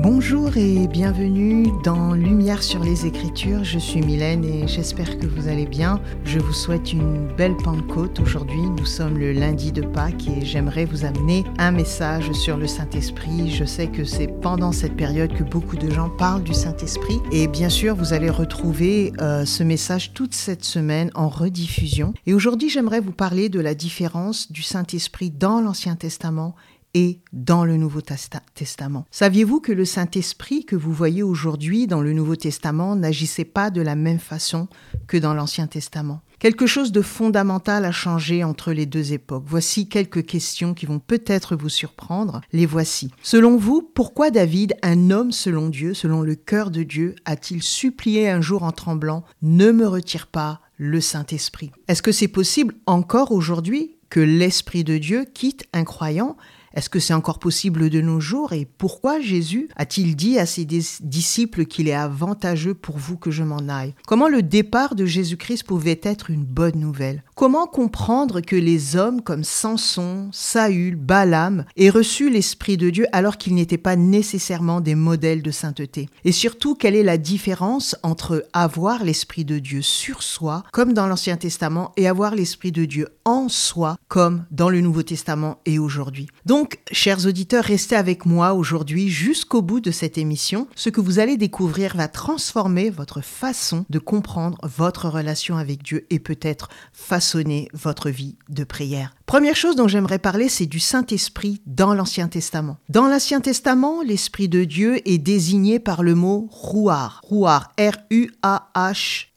Bonjour et bienvenue dans Lumière sur les Écritures. Je suis Mylène et j'espère que vous allez bien. Je vous souhaite une belle Pentecôte. Aujourd'hui, nous sommes le lundi de Pâques et j'aimerais vous amener un message sur le Saint-Esprit. Je sais que c'est pendant cette période que beaucoup de gens parlent du Saint-Esprit et bien sûr, vous allez retrouver ce message toute cette semaine en rediffusion. Et aujourd'hui, j'aimerais vous parler de la différence du Saint-Esprit dans l'Ancien Testament et dans le Nouveau Testament. Saviez-vous que le Saint-Esprit que vous voyez aujourd'hui dans le Nouveau Testament n'agissait pas de la même façon que dans l'Ancien Testament? Quelque chose de fondamental a changé entre les deux époques. Voici quelques questions qui vont peut-être vous surprendre. Les voici. Selon vous, pourquoi David, un homme selon Dieu, selon le cœur de Dieu, a-t-il supplié un jour en tremblant « Ne me retire pas le Saint-Esprit » Est-ce que c'est possible encore aujourd'hui que l'Esprit de Dieu quitte un croyant ? Est-ce que c'est encore possible de nos jours? Et pourquoi Jésus a-t-il dit à ses disciples qu'il est avantageux pour vous que je m'en aille? Comment le départ de Jésus-Christ pouvait être une bonne nouvelle? Comment comprendre que les hommes comme Samson, Saül, Balaam aient reçu l'Esprit de Dieu alors qu'ils n'étaient pas nécessairement des modèles de sainteté? Et surtout, quelle est la différence entre avoir l'Esprit de Dieu sur soi, comme dans l'Ancien Testament, et avoir l'Esprit de Dieu en soi, comme dans le Nouveau Testament et aujourd'hui? Donc, chers auditeurs, restez avec moi aujourd'hui jusqu'au bout de cette émission. Ce que vous allez découvrir va transformer votre façon de comprendre votre relation avec Dieu et peut-être façonner votre vie de prière. Première chose dont j'aimerais parler, c'est du Saint-Esprit dans l'Ancien Testament. Dans l'Ancien Testament, l'Esprit de Dieu est désigné par le mot Ruach. Ruach, R-U-A-H,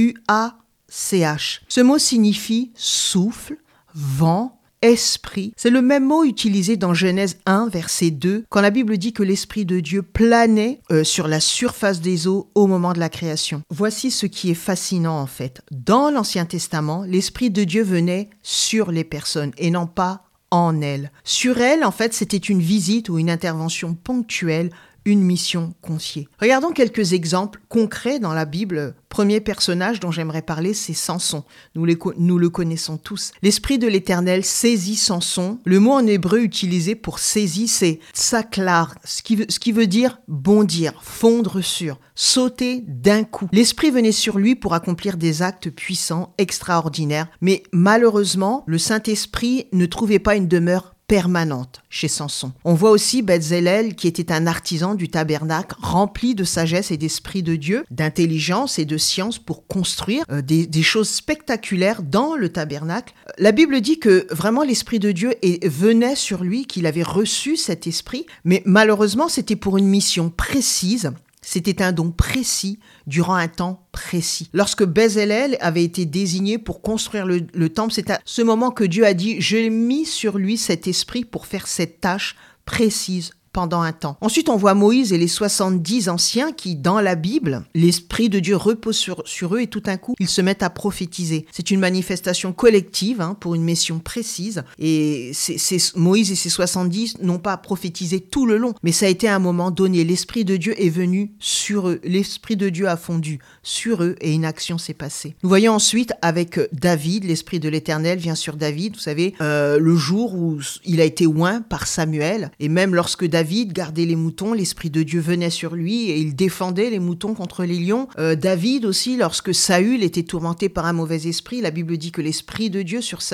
R-U-A-C-H. Ce mot signifie souffle, vent, esprit. C'est le même mot utilisé dans Genèse 1, verset 2, quand la Bible dit que l'Esprit de Dieu planait sur la surface des eaux au moment de la création. Voici ce qui est fascinant en fait. Dans l'Ancien Testament, l'Esprit de Dieu venait sur les personnes et non pas en elles. Sur elles, en fait, c'était une visite ou une intervention ponctuelle, une mission confiée. Regardons quelques exemples concrets dans la Bible. Premier personnage dont j'aimerais parler, c'est Samson. Nous le connaissons tous. L'Esprit de l'Éternel saisit Samson. Le mot en hébreu utilisé pour saisir, c'est tsaklar, ce qui veut dire bondir, fondre sur, sauter d'un coup. L'Esprit venait sur lui pour accomplir des actes puissants, extraordinaires. Mais malheureusement, le Saint-Esprit ne trouvait pas une demeure permanente chez Samson. On voit aussi Bezalel qui était un artisan du tabernacle rempli de sagesse et d'esprit de Dieu, d'intelligence et de science pour construire des choses spectaculaires dans le tabernacle. La Bible dit que vraiment l'esprit de Dieu venait sur lui, qu'il avait reçu cet esprit, mais malheureusement c'était pour une mission précise. C'était un don précis durant un temps précis. Lorsque Bezalel avait été désigné pour construire le temple, c'est à ce moment que Dieu a dit « J'ai mis sur lui cet esprit pour faire cette tâche précise pendant un temps. » Ensuite, on voit Moïse et les 70 anciens qui, dans la Bible, l'Esprit de Dieu repose sur eux et tout d'un coup, ils se mettent à prophétiser. C'est une manifestation collective pour une mission précise. Et Moïse et ses 70 n'ont pas prophétisé tout le long, mais ça a été à un moment donné. L'Esprit de Dieu est venu sur eux. L'Esprit de Dieu a fondu sur eux et une action s'est passée. Nous voyons ensuite avec David, l'Esprit de l'Éternel vient sur David. Vous savez, le jour où il a été oint par Samuel et même lorsque David gardait les moutons, l'Esprit de Dieu venait sur lui et il défendait les moutons contre les lions. David aussi, lorsque Saül était tourmenté par un mauvais esprit, la Bible dit que l'Esprit de Dieu sur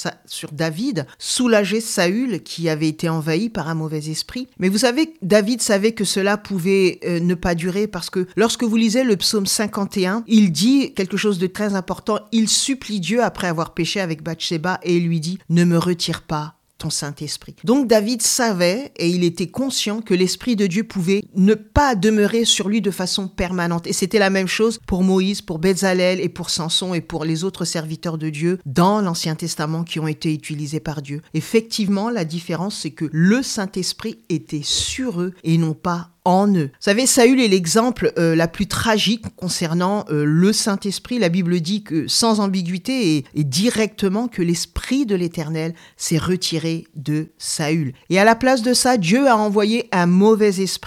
David soulageait Saül qui avait été envahi par un mauvais esprit. Mais vous savez, David savait que cela pouvait ne pas durer parce que lorsque vous lisez le psaume 51, il dit quelque chose de très important. Il supplie Dieu après avoir péché avec Bathsheba et il lui dit « Ne me retire pas ton Saint-Esprit ». Donc David savait et il était conscient que l'Esprit de Dieu pouvait ne pas demeurer sur lui de façon permanente. Et c'était la même chose pour Moïse, pour Bezalel et pour Samson et pour les autres serviteurs de Dieu dans l'Ancien Testament qui ont été utilisés par Dieu. Effectivement, la différence, c'est que le Saint-Esprit était sur eux et non pas en eux. Vous savez, Saül est l'exemple la plus tragique concernant le Saint-Esprit. La Bible dit que sans ambiguïté et directement que l'Esprit de l'Éternel s'est retiré de Saül. Et à la place de ça, Dieu a envoyé un mauvais esprit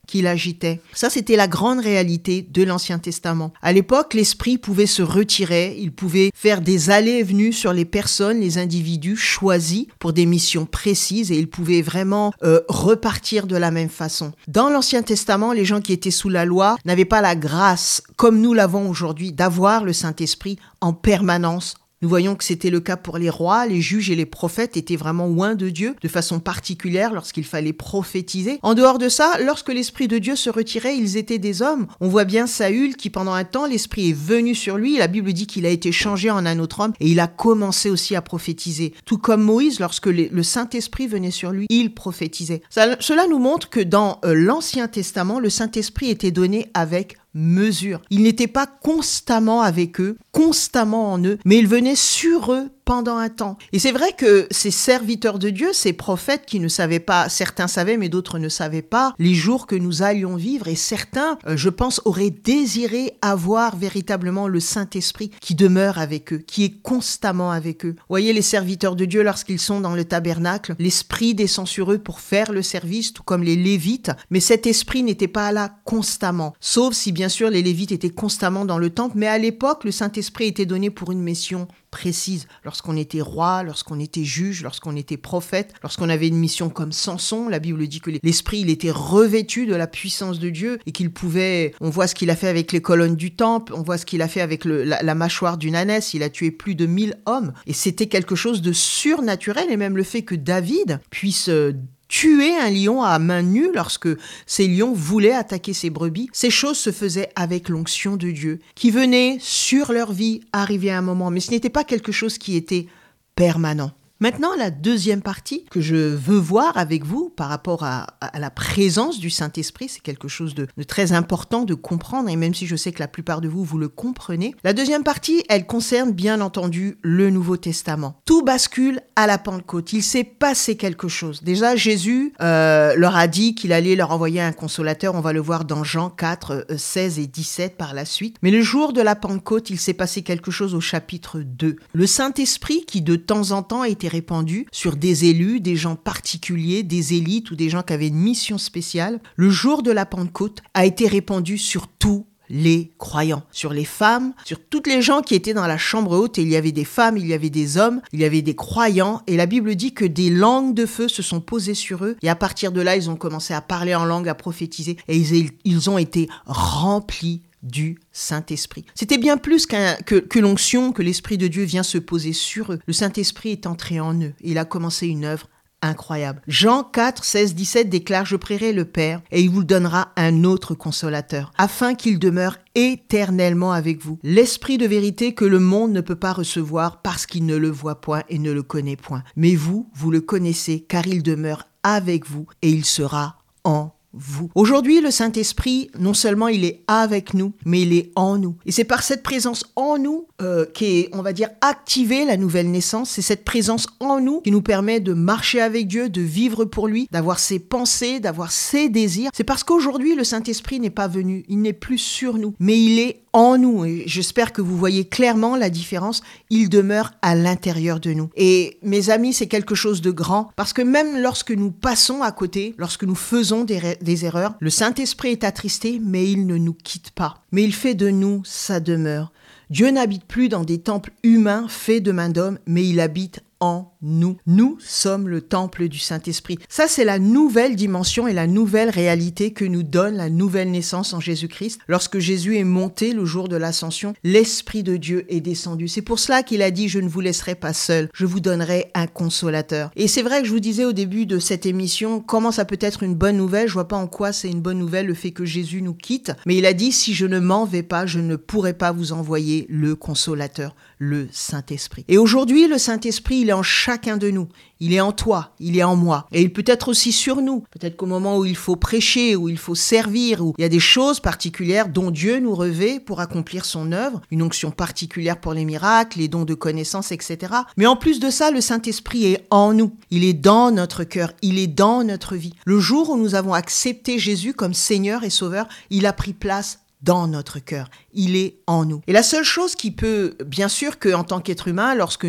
qui l'agitait. Ça, c'était la grande réalité de l'Ancien Testament. À l'époque, l'esprit pouvait se retirer, il pouvait faire des allées et venues sur les personnes, les individus choisis pour des missions précises et il pouvait vraiment repartir de la même façon. Dans l'Ancien Testament, les gens qui étaient sous la loi n'avaient pas la grâce, comme nous l'avons aujourd'hui, d'avoir le Saint-Esprit en permanence. Nous voyons que c'était le cas pour les rois, les juges et les prophètes étaient vraiment loin de Dieu de façon particulière lorsqu'il fallait prophétiser. En dehors de ça, lorsque l'Esprit de Dieu se retirait, ils étaient des hommes. On voit bien Saül qui pendant un temps, l'Esprit est venu sur lui. La Bible dit qu'il a été changé en un autre homme et il a commencé aussi à prophétiser. Tout comme Moïse, lorsque le Saint-Esprit venait sur lui, il prophétisait. Cela nous montre que dans l'Ancien Testament, le Saint-Esprit était donné avec mesure. Il n'était pas constamment avec eux, constamment en eux, mais il venait sur eux pendant un temps. Et c'est vrai que ces serviteurs de Dieu, ces prophètes qui ne savaient pas, certains savaient mais d'autres ne savaient pas, les jours que nous allions vivre, et certains, je pense, auraient désiré avoir véritablement le Saint-Esprit qui demeure avec eux, qui est constamment avec eux. Vous voyez, les serviteurs de Dieu, lorsqu'ils sont dans le tabernacle, l'Esprit descend sur eux pour faire le service, tout comme les Lévites, mais cet Esprit n'était pas là constamment, sauf si bien sûr les Lévites étaient constamment dans le temple, mais à l'époque, le Saint-Esprit était donné pour une mission précise. Lorsqu'on était roi, lorsqu'on était juge, lorsqu'on était prophète, lorsqu'on avait une mission comme Samson, la Bible dit que l'Esprit, il était revêtu de la puissance de Dieu et qu'il pouvait, on voit ce qu'il a fait avec les colonnes du temple, on voit ce qu'il a fait avec la mâchoire d'une ânesse, il a tué plus de 1000 hommes et c'était quelque chose de surnaturel et même le fait que David puisse tuer un lion à main nue lorsque ces lions voulaient attaquer ses brebis. Ces choses se faisaient avec l'onction de Dieu qui venait sur leur vie arriver à un moment. Mais ce n'était pas quelque chose qui était permanent. Maintenant, la deuxième partie que je veux voir avec vous par rapport à la présence du Saint-Esprit, c'est quelque chose de très important de comprendre, et même si je sais que la plupart de vous, vous le comprenez. La deuxième partie, elle concerne bien entendu le Nouveau Testament. Tout bascule à la Pentecôte. Il s'est passé quelque chose. Déjà, Jésus leur a dit qu'il allait leur envoyer un consolateur. On va le voir dans Jean 4, 16 et 17 par la suite. Mais le jour de la Pentecôte, il s'est passé quelque chose au chapitre 2. Le Saint-Esprit, qui de temps en temps a été répandu sur des élus, des gens particuliers, des élites ou des gens qui avaient une mission spéciale, le jour de la Pentecôte a été répandu sur tous les croyants, sur les femmes, sur toutes les gens qui étaient dans la chambre haute, et il y avait des femmes, il y avait des hommes, il y avait des croyants, et la Bible dit que des langues de feu se sont posées sur eux, et à partir de là, ils ont commencé à parler en langue, à prophétiser, et ils ont été remplis du Saint-Esprit. C'était bien plus que l'onction, que l'Esprit de Dieu vient se poser sur eux. Le Saint-Esprit est entré en eux et il a commencé une œuvre incroyable. Jean 4, 16, 17 déclare « Je prierai le Père et il vous donnera un autre consolateur, afin qu'il demeure éternellement avec vous. L'Esprit de vérité que le monde ne peut pas recevoir parce qu'il ne le voit point et ne le connaît point. Mais vous, vous le connaissez car il demeure avec vous et il sera en vous. » Aujourd'hui, le Saint-Esprit, non seulement il est avec nous, mais il est en nous. Et c'est par cette présence en nous qu'est, on va dire, activée la nouvelle naissance. C'est cette présence en nous qui nous permet de marcher avec Dieu, de vivre pour lui, d'avoir ses pensées, d'avoir ses désirs. C'est parce qu'aujourd'hui, le Saint-Esprit n'est pas venu, il n'est plus sur nous, mais il est en nous. Et j'espère que vous voyez clairement la différence. Il demeure à l'intérieur de nous. Et mes amis, c'est quelque chose de grand, parce que même lorsque nous passons à côté, lorsque nous faisons des erreurs, le Saint-Esprit est attristé, mais il ne nous quitte pas. Mais il fait de nous sa demeure. Dieu n'habite plus dans des temples humains faits de main d'homme, mais il habite en nous. Nous sommes le temple du Saint-Esprit. Ça, c'est la nouvelle dimension et la nouvelle réalité que nous donne la nouvelle naissance en Jésus-Christ. Lorsque Jésus est monté le jour de l'ascension, l'Esprit de Dieu est descendu. C'est pour cela qu'il a dit « Je ne vous laisserai pas seul, je vous donnerai un consolateur ». Et c'est vrai que je vous disais au début de cette émission, comment ça peut être une bonne nouvelle. Je vois pas en quoi c'est une bonne nouvelle le fait que Jésus nous quitte. Mais il a dit « Si je ne m'en vais pas, je ne pourrai pas vous envoyer le consolateur, le Saint-Esprit ». Et aujourd'hui, le Saint-Esprit, il est en chacun de nous. Il est en toi, il est en moi. Et il peut être aussi sur nous. Peut-être qu'au moment où il faut prêcher, où il faut servir, où il y a des choses particulières dont Dieu nous revêt pour accomplir son œuvre, une onction particulière pour les miracles, les dons de connaissances, etc. Mais en plus de ça, le Saint-Esprit est en nous. Il est dans notre cœur, il est dans notre vie. Le jour où nous avons accepté Jésus comme Seigneur et Sauveur, il a pris place dans notre cœur. Il est en nous. Et la seule chose qui peut, bien sûr qu'en tant qu'être humain, lorsque nous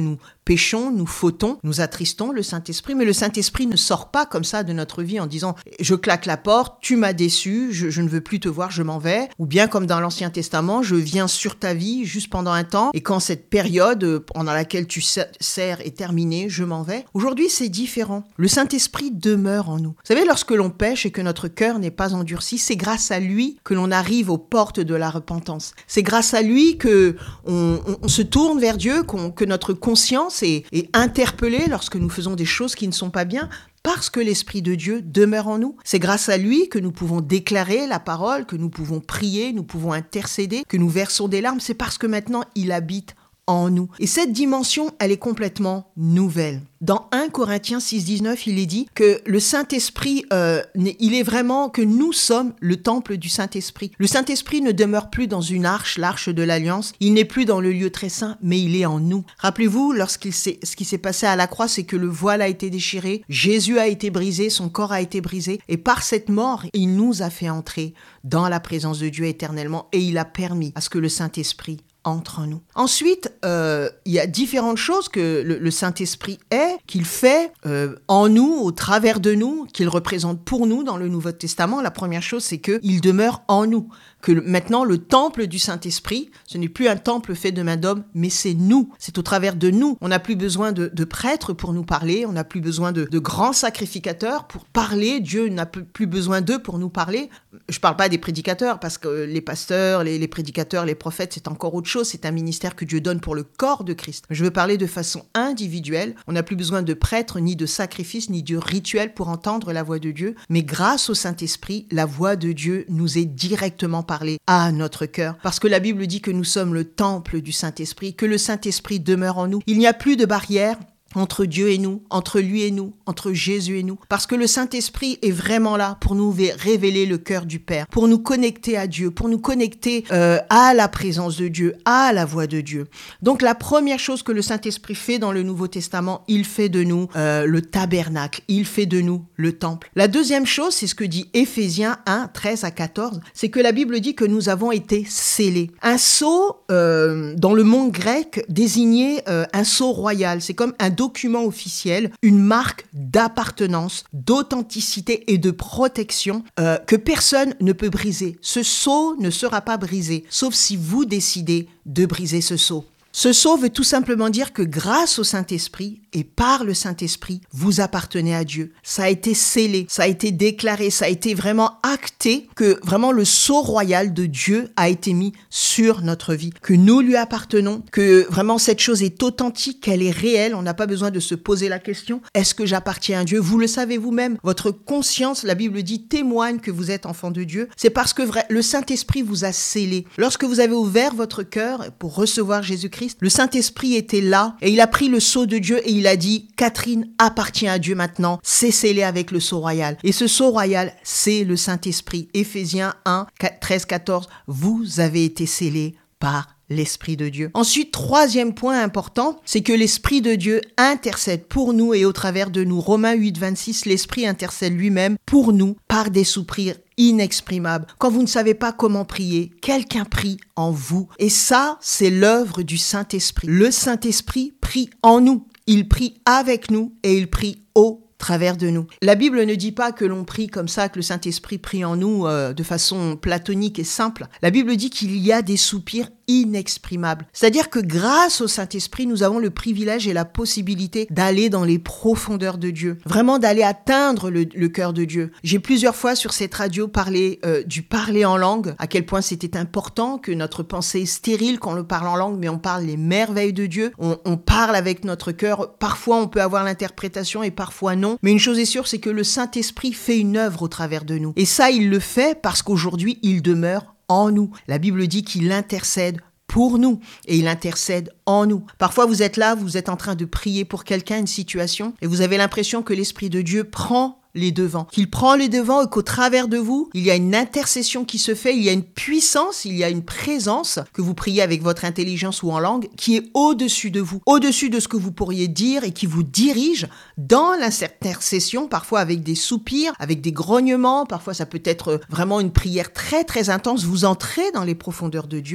péchons, nous fautons, nous attristons le Saint-Esprit, mais le Saint-Esprit ne sort pas comme ça de notre vie en disant « je claque la porte, tu m'as déçu, je ne veux plus te voir, je m'en vais », ou bien comme dans l'Ancien Testament, je viens sur ta vie juste pendant un temps, et quand cette période pendant laquelle tu sers est terminée, je m'en vais. Aujourd'hui, c'est différent. Le Saint-Esprit demeure en nous. Vous savez, lorsque l'on pêche et que notre cœur n'est pas endurci, c'est grâce à lui que l'on arrive aux portes de la repentance. C'est grâce à lui que on se tourne vers Dieu, que notre conscience est interpellée lorsque nous faisons des choses qui ne sont pas bien, parce que l'Esprit de Dieu demeure en nous. C'est grâce à lui que nous pouvons déclarer la parole, que nous pouvons prier, nous pouvons intercéder, que nous versons des larmes. C'est parce que maintenant, il habite en nous. Et cette dimension, elle est complètement nouvelle. Dans 1 Corinthiens 6,19, il est dit que le Saint-Esprit, il est vraiment que nous sommes le temple du Saint-Esprit. Le Saint-Esprit ne demeure plus dans une arche, l'arche de l'Alliance. Il n'est plus dans le lieu très saint, mais il est en nous. Rappelez-vous, ce qui s'est passé à la croix, c'est que le voile a été déchiré, Jésus a été brisé, son corps a été brisé, et par cette mort, il nous a fait entrer dans la présence de Dieu éternellement, et il a permis à ce que le Saint-Esprit entre en nous. Ensuite, il y a différentes choses que le Saint-Esprit est, qu'il fait en nous, au travers de nous, qu'il représente pour nous dans le Nouveau Testament. La première chose, c'est qu'il demeure en nous. Que maintenant, le temple du Saint-Esprit, ce n'est plus un temple fait de main d'homme, mais c'est nous. C'est au travers de nous. On n'a plus besoin de prêtres pour nous parler. On n'a plus besoin de grands sacrificateurs pour parler. Dieu n'a plus besoin d'eux pour nous parler. Je ne parle pas des prédicateurs, parce que les pasteurs, les prédicateurs, les prophètes, c'est encore autre chose. C'est un ministère que Dieu donne pour le corps de Christ. Je veux parler de façon individuelle. On n'a plus besoin de prêtres, ni de sacrifices, ni de rituels pour entendre la voix de Dieu. Mais grâce au Saint-Esprit, la voix de Dieu nous est directement parler à notre cœur. Parce que la Bible dit que nous sommes le temple du Saint-Esprit, que le Saint-Esprit demeure en nous. Il n'y a plus de barrière entre Dieu et nous, entre lui et nous, entre Jésus et nous. Parce que le Saint-Esprit est vraiment là pour nous révéler le cœur du Père, pour nous connecter à Dieu, pour nous connecter à la présence de Dieu, à la voix de Dieu. Donc la première chose que le Saint-Esprit fait dans le Nouveau Testament, il fait de nous le tabernacle, il fait de nous le temple. La deuxième chose, c'est ce que dit Éphésiens 1, 13 à 14, c'est que la Bible dit que nous avons été scellés. Un sceau, dans le monde grec, désignait un sceau royal. C'est comme un document officiel, une marque d'appartenance, d'authenticité et de protection que personne ne peut briser. Ce sceau ne sera pas brisé, sauf si vous décidez de briser ce sceau. Ce sceau veut tout simplement dire que grâce au Saint-Esprit et par le Saint-Esprit, vous appartenez à Dieu. Ça a été scellé, ça a été déclaré, ça a été vraiment acté que vraiment le sceau royal de Dieu a été mis sur notre vie, que nous lui appartenons, que vraiment cette chose est authentique, qu'elle est réelle. On n'a pas besoin de se poser la question, est-ce que j'appartiens à Dieu? Vous le savez vous-même, votre conscience, la Bible dit, témoigne que vous êtes enfant de Dieu. C'est parce que le Saint-Esprit vous a scellé. Lorsque vous avez ouvert votre cœur pour recevoir Jésus-Christ, le Saint-Esprit était là et il a pris le sceau de Dieu et il a dit « Catherine appartient à Dieu maintenant, c'est scellé avec le sceau royal ». Et ce sceau royal, c'est le Saint-Esprit. Éphésiens 1, 13, 14, vous avez été scellés par l'Esprit de Dieu. Ensuite, troisième point important, c'est que l'Esprit de Dieu intercède pour nous et au travers de nous. Romains 8, 26, l'Esprit intercède lui-même pour nous par des soupirs inexprimables. Quand vous ne savez pas comment prier, quelqu'un prie en vous. Et ça, c'est l'œuvre du Saint-Esprit. Le Saint-Esprit prie en nous. Il prie avec nous et il prie au travers de nous. La Bible ne dit pas que l'on prie comme ça, que le Saint-Esprit prie en nous de façon platonique et simple. La Bible dit qu'il y a des soupirs inexprimables. C'est-à-dire que grâce au Saint-Esprit, nous avons le privilège et la possibilité d'aller dans les profondeurs de Dieu. Vraiment d'aller atteindre le cœur de Dieu. J'ai plusieurs fois sur cette radio parlé du parler en langue, à quel point c'était important, que notre pensée est stérile quand on le parle en langue, mais on parle les merveilles de Dieu. On parle avec notre cœur. Parfois, on peut avoir l'interprétation et parfois non. Mais une chose est sûre, c'est que le Saint-Esprit fait une œuvre au travers de nous. Et ça, il le fait parce qu'aujourd'hui, il demeure en nous. La Bible dit qu'il intercède pour nous et il intercède en nous. Parfois, vous êtes là, vous êtes en train de prier pour quelqu'un, une situation, et vous avez l'impression que l'Esprit de Dieu prend les devants, qu'il prend les devants et qu'au travers de vous, il y a une intercession qui se fait, il y a une puissance, il y a une présence que vous priez avec votre intelligence ou en langue qui est au-dessus de vous, au-dessus de ce que vous pourriez dire et qui vous dirige dans l'intercession, parfois avec des soupirs, avec des grognements, parfois ça peut être vraiment une prière très très intense, vous entrez dans les profondeurs de Dieu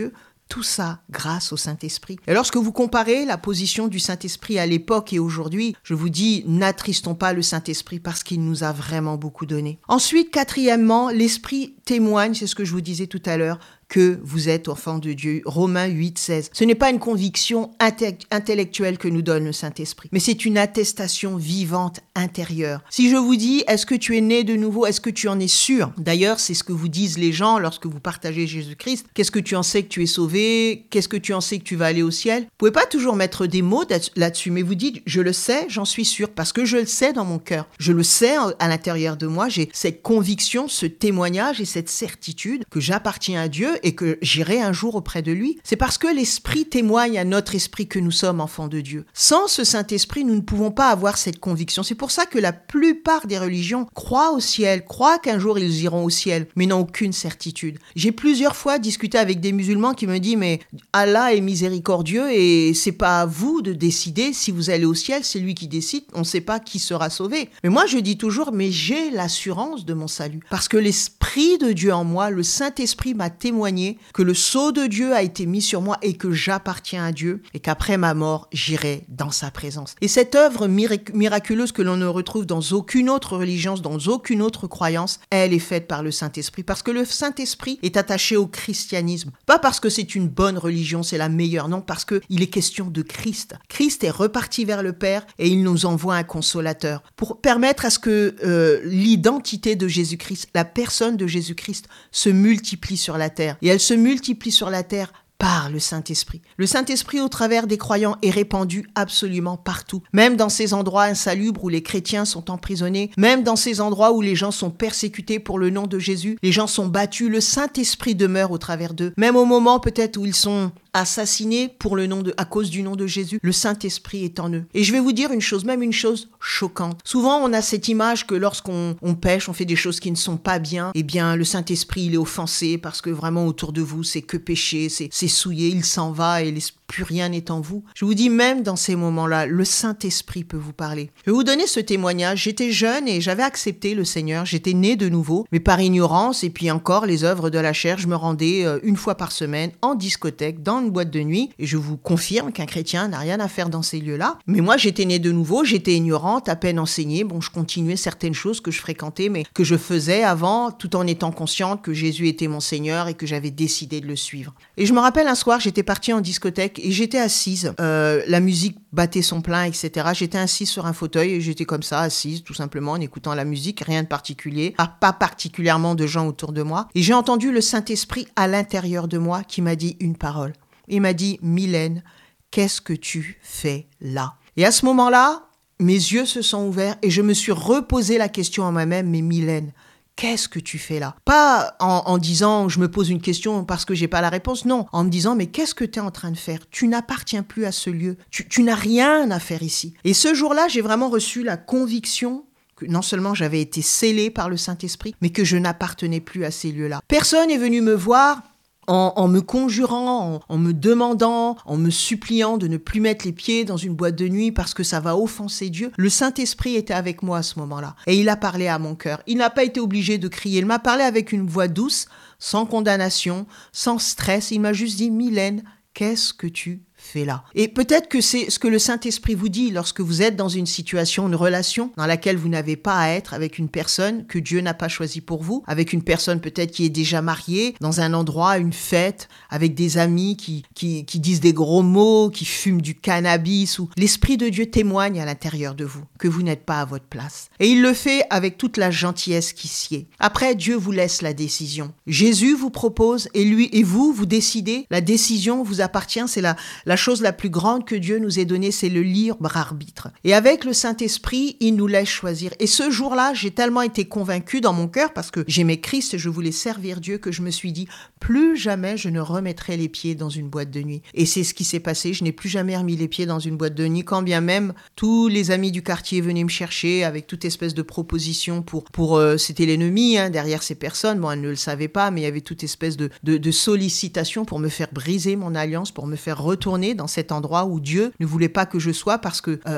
Tout ça grâce au Saint-Esprit. Et lorsque vous comparez la position du Saint-Esprit à l'époque et aujourd'hui, je vous dis, n'attristons pas le Saint-Esprit parce qu'il nous a vraiment beaucoup donné. Ensuite, quatrièmement, l'Esprit témoigne, c'est ce que je vous disais tout à l'heure, que vous êtes enfant de Dieu. Romains 8, 16. Ce n'est pas une conviction intellectuelle que nous donne le Saint-Esprit, mais c'est une attestation vivante intérieure. Si je vous dis, est-ce que tu es né de nouveau? Est-ce que tu en es sûr? D'ailleurs, c'est ce que vous disent les gens lorsque vous partagez Jésus-Christ. Qu'est-ce que tu en sais que tu es sauvé? Qu'est-ce que tu en sais que tu vas aller au ciel? Vous pouvez pas toujours mettre des mots là-dessus, mais vous dites, je le sais, j'en suis sûr, parce que je le sais dans mon cœur. Je le sais à l'intérieur de moi, j'ai cette conviction, ce témoignage et cette certitude que j'appartiens à Dieu et que j'irai un jour auprès de lui. C'est parce que l'Esprit témoigne à notre esprit que nous sommes enfants de Dieu. Sans ce Saint-Esprit, nous ne pouvons pas avoir cette conviction. C'est pour ça que la plupart des religions croient au ciel, croient qu'un jour ils iront au ciel, mais n'ont aucune certitude. J'ai plusieurs fois discuté avec des musulmans qui me disent, mais Allah est miséricordieux et c'est pas à vous de décider si vous allez au ciel, c'est lui qui décide, on ne sait pas qui sera sauvé. Mais moi je dis toujours, mais j'ai l'assurance de mon salut. Parce que l'Esprit de Dieu en moi, le Saint-Esprit m'a témoigné que le sceau de Dieu a été mis sur moi et que j'appartiens à Dieu et qu'après ma mort, j'irai dans sa présence. Et cette œuvre miraculeuse que l'on ne retrouve dans aucune autre religion, dans aucune autre croyance, elle est faite par le Saint-Esprit parce que le Saint-Esprit est attaché au christianisme. Pas parce que c'est une bonne religion, c'est la meilleure, non, parce qu'il est question de Christ. Christ est reparti vers le Père et il nous envoie un consolateur pour permettre à ce que l'identité de Jésus-Christ, la personne de Jésus-Christ se multiplie sur la terre. Et elle se multiplie sur la terre par le Saint-Esprit. Le Saint-Esprit, au travers des croyants, est répandu absolument partout. Même dans ces endroits insalubres où les chrétiens sont emprisonnés, même dans ces endroits où les gens sont persécutés pour le nom de Jésus, les gens sont battus, le Saint-Esprit demeure au travers d'eux. Même au moment peut-être où ils sont assassinés à cause du nom de Jésus, le Saint-Esprit est en eux. Et je vais vous dire une chose, même une chose choquante. Souvent, on a cette image que lorsqu'on pêche, on fait des choses qui ne sont pas bien, eh bien, le Saint-Esprit, il est offensé parce que vraiment autour de vous, c'est que péché, c'est souillé, il s'en va et plus rien n'est en vous. Je vous dis, même dans ces moments-là, le Saint-Esprit peut vous parler. Je vais vous donner ce témoignage. J'étais jeune et j'avais accepté le Seigneur. J'étais né de nouveau, mais par ignorance et puis encore les œuvres de la chair, je me rendais une fois par semaine en discothèque, dans une boîte de nuit. Et je vous confirme qu'un chrétien n'a rien à faire dans ces lieux-là. Mais moi, j'étais né de nouveau, j'étais ignorante, à peine enseignée. Bon, je continuais certaines choses que je fréquentais, mais que je faisais avant, tout en étant consciente que Jésus était mon Seigneur et que j'avais décidé de le suivre. Et je me rappelle un soir, j'étais partie en discothèque et j'étais assise, la musique battait son plein, etc. J'étais assise sur un fauteuil et j'étais comme ça, assise, tout simplement, en écoutant la musique, rien de particulier, pas particulièrement de gens autour de moi. Et j'ai entendu le Saint-Esprit à l'intérieur de moi qui m'a dit une parole. Il m'a dit, Mylène, qu'est-ce que tu fais là? Et à ce moment-là, mes yeux se sont ouverts et je me suis reposé la question à moi-même, mais Mylène, qu'est-ce que tu fais là? Pas en disant, je me pose une question parce que j'ai pas la réponse, non. En me disant, mais qu'est-ce que tu es en train de faire? Tu n'appartiens plus à ce lieu. Tu n'as rien à faire ici. Et ce jour-là, j'ai vraiment reçu la conviction que non seulement j'avais été scellée par le Saint-Esprit, mais que je n'appartenais plus à ces lieux-là. Personne n'est venu me voir en me conjurant, en me demandant, en me suppliant de ne plus mettre les pieds dans une boîte de nuit parce que ça va offenser Dieu. Le Saint-Esprit était avec moi à ce moment-là et il a parlé à mon cœur. Il n'a pas été obligé de crier, il m'a parlé avec une voix douce, sans condamnation, sans stress. Il m'a juste dit, Mylène, qu'est-ce que tu fais là? Et peut-être que c'est ce que le Saint-Esprit vous dit lorsque vous êtes dans une situation, une relation dans laquelle vous n'avez pas à être avec une personne que Dieu n'a pas choisie pour vous, avec une personne peut-être qui est déjà mariée, dans un endroit, une fête, avec des amis qui disent des gros mots, qui fument du cannabis, ou l'Esprit de Dieu témoigne à l'intérieur de vous que vous n'êtes pas à votre place. Et il le fait avec toute la gentillesse qui s'y est. Après, Dieu vous laisse la décision. Jésus vous propose et vous décidez. La décision vous appartient, c'est la chose la plus grande que Dieu nous ait donnée, c'est le libre arbitre. Et avec le Saint-Esprit, il nous laisse choisir. Et ce jour-là, j'ai tellement été convaincue dans mon cœur, parce que j'aimais Christ et je voulais servir Dieu, que je me suis dit, plus jamais je ne remettrai les pieds dans une boîte de nuit. Et c'est ce qui s'est passé. Je n'ai plus jamais remis les pieds dans une boîte de nuit, quand bien même tous les amis du quartier venaient me chercher avec toute espèce de proposition pour c'était l'ennemi derrière ces personnes. Bon, elles ne le savaient pas, mais il y avait toute espèce de sollicitation pour me faire briser mon alliance, pour me faire retourner dans cet endroit où Dieu ne voulait pas que je sois, parce que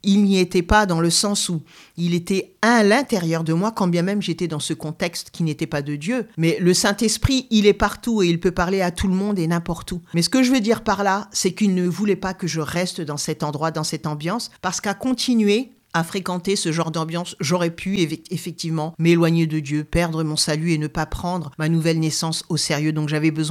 il n'y était pas dans le sens où il était à l'intérieur de moi, quand bien même j'étais dans ce contexte qui n'était pas de Dieu. Mais le Saint-Esprit, il est partout et il peut parler à tout le monde et n'importe où. Mais ce que je veux dire par là, c'est qu'il ne voulait pas que je reste dans cet endroit, dans cette ambiance, parce qu'à continuer à fréquenter ce genre d'ambiance, j'aurais pu effectivement m'éloigner de Dieu, perdre mon salut et ne pas prendre ma nouvelle naissance au sérieux. Donc j'avais besoin